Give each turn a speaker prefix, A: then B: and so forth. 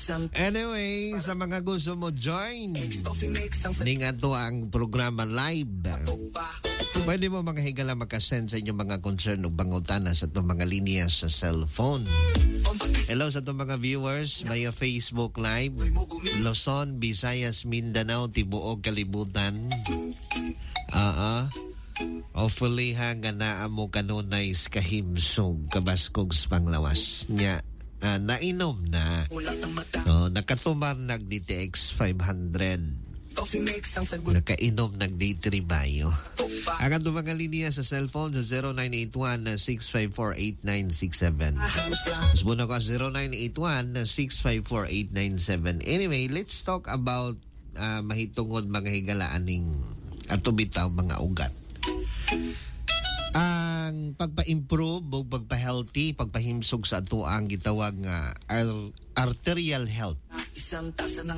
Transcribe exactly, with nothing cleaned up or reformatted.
A: Anyway, sa mga gusto mo join ning ato ang programa live, pwede mo mga higala makasend sa inyong mga concern o bangutana sa itong mga linya sa cellphone. Hello sa itong mga viewers via Facebook Live, Luzon, Visayas, Mindanao, Tibuog, Kalibutan. Ah, uh, hopefully ha nga naa mo kanunay kahimsog kabaskog sa panglawas nya. Uh, nainom na no, nakatumar nag D T X five hundred, nakainom nag D three bayo. Ang ato mga linya sa cellphone sa zero nine eight one, six five four, eight nine six seven. Sabuna ko zero nine eight one, six five four, eight nine seven. Anyway, let's talk about uh, mahitungod mga higalaan ning ato bitaw mga ugat. Ang pagpa-improve o pagpa-healthy, pagpahimsog sa ato ang gitawag nga ar- arterial health.